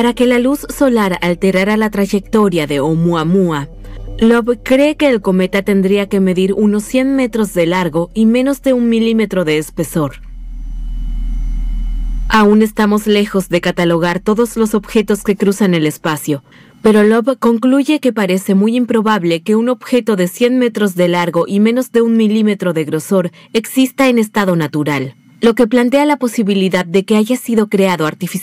Para que la luz solar alterara la trayectoria de Oumuamua, Love cree que el cometa tendría que medir unos 100 metros de largo y menos de 1 milímetro de espesor. Aún estamos lejos de catalogar todos los objetos que cruzan el espacio, pero Love concluye que parece muy improbable que un objeto de 100 metros de largo y menos de 1 milímetro de grosor exista en estado natural, lo que plantea la posibilidad de que haya sido creado artificialmente